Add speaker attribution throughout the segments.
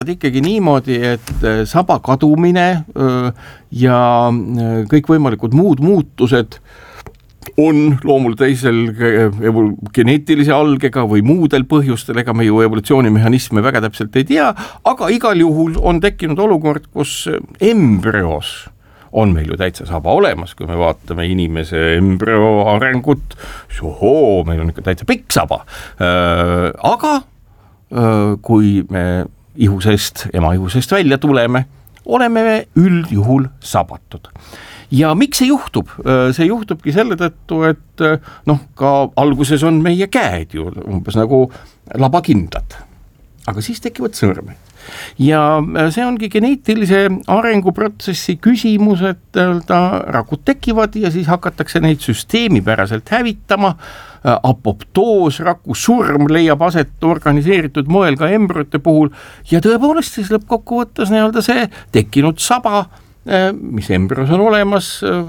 Speaker 1: ikkagi niimoodi, et saba kadumine ja kõikvõimalikud muud muutused on loomul teisel geneetilise algega või muudel põhjustel, ega me ju evolutsioonimehhanisme väga täpselt ei tea, aga igal juhul on tekkinud olukord, kus embrüos on meil ju täitsa saba olemas, kui me vaatame inimese embrüo arengut, meil on ikka täitsa pikk saba, aga kui me ema ihusest välja tuleme, oleme me üldjuhul sabatud. Ja miks see juhtub? See juhtubki selle tõttu, et ka alguses on meie käed ju umbes nagu labakindlad, aga siis tekivad sõrmed. Ja see ongi geneetilise arenguprotsessi küsimus, et rakud tekivad ja siis hakatakse neid süsteemipäraselt hävitama, apoptoos, raku surm leiab aset organiseeritud moel ka embrüote puhul ja tõepoolest siis lõppkokkuvõttes see tekkinud saba, mis embrüos on olemas,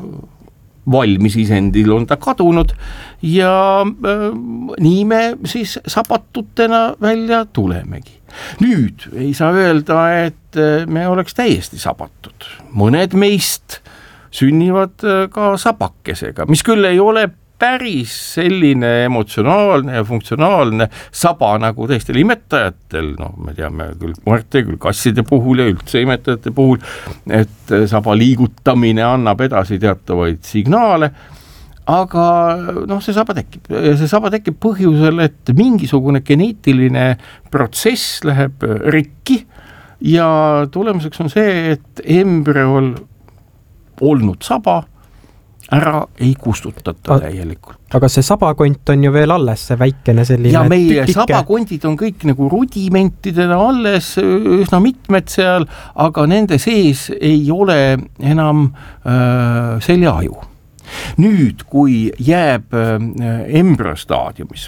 Speaker 1: valmis isendil on ta kadunud ja nii me siis sabatutena välja tulemegi. Nüüd ei saa öelda, et me oleks täiesti sabatud. Mõned meist sünnivad ka sabakesega, mis küll ei ole päris selline emotsionaalne ja funktsionaalne saba nagu teistel imetajatel, me teame küll koerte, küll kasside puhul ja üldse imetajate puhul, et saba liigutamine annab edasi teatavaid signaale, aga see saba tekib. Ja see saba tekib põhjusel, et mingisugune geneetiline protsess läheb rikki ja tulemuseks on see, et embrüol olnud saba ära ei kustutata täielikult.
Speaker 2: Aga see sabakont on ju veel alles, see väikene selline
Speaker 1: ja meie
Speaker 2: tükike.
Speaker 1: Sabakondid on kõik nagu rudimentidena alles, üsna mitmed seal, aga nende sees ei ole enam seljaaju. Nüüd, kui jääb embrüostaadiumis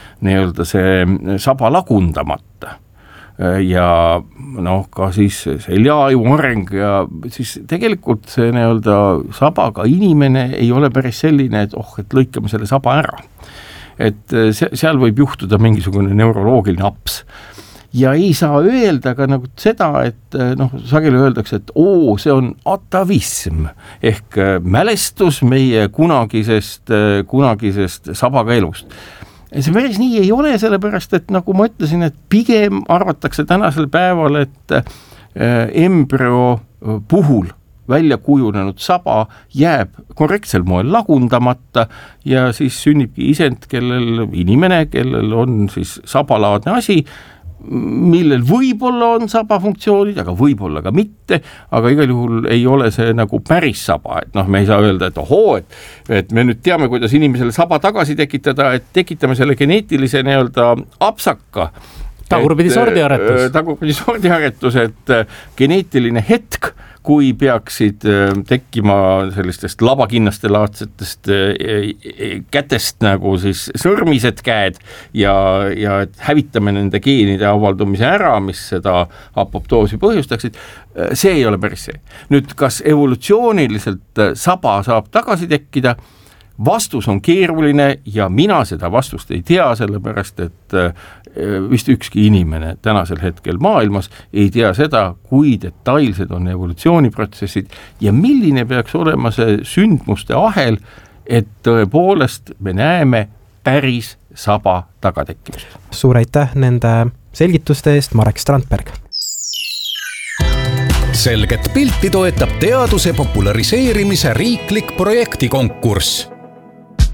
Speaker 1: see saba lagundamata ja ka siis seljaaju areng ja siis tegelikult see sabaga inimene ei ole päris selline, et lõikame selle saba ära. Et seal võib juhtuda mingisugune neuroloogiline aps. Ja ei saa öelda ka seda, et sageli öeldakse, et see on atavism ehk mälestus meie kunagisest sabaga elust. See päris nii ei ole, sellepärast, et nagu ma ütlesin, et pigem arvatakse tänasel päeval, et embrüo puhul välja kujunenud saba jääb korrektsel moel lagundamata ja siis sünnibki isend, inimene, kellel on siis sabalaadne asi, millel võib-olla on saba funktsioonid, aga võib-olla ka mitte, aga igal juhul ei ole see nagu päris saba, et me ei saa öelda, et me nüüd teame, kuidas inimesele saba tagasi tekitada, et tekitame selle geneetilise apsaka.
Speaker 3: Tagurpidi
Speaker 1: sordiaretus, et geneetiline hetk, kui peaksid tekkima sellistest labakinnaste laadsetest kätest nagu siis sõrmised käed ja et hävitame nende geenide avaldumise ära, mis seda apoptoosi põhjustaksid, see ei ole päris see. Nüüd, kas evolutsiooniliselt saba saab tagasi tekkida? Vastus on keeruline ja mina seda vastust ei tea, sellepärast, et vist ükski inimene tänasel hetkel maailmas ei tea seda, kui detailsed on evolutsiooniprotsessid ja milline peaks olema see sündmuste ahel, et tõepoolest me näeme päris saba tagatekkimist.
Speaker 2: Suur aitäh nende selgituste eest, Marek Strandberg.
Speaker 4: Selget pilti toetab teaduse populariseerimise riiklik projektikonkurss.